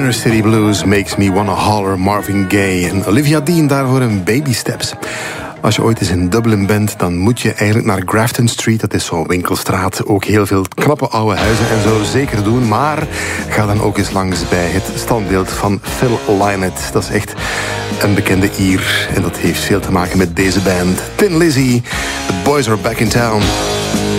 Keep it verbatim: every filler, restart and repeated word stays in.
Inner City Blues makes me wanna holler, Marvin Gaye. En Olivia Dean daarvoor een Baby Steps. Als je ooit eens in Dublin bent, dan moet je eigenlijk naar Grafton Street. Dat is zo'n winkelstraat. Ook heel veel knappe oude huizen en zo zeker doen. Maar ga dan ook eens langs bij het standbeeld van Phil Lynott. Dat is echt een bekende Ier. En dat heeft veel te maken met deze band. Thin Lizzy, The Boys Are Back in Town.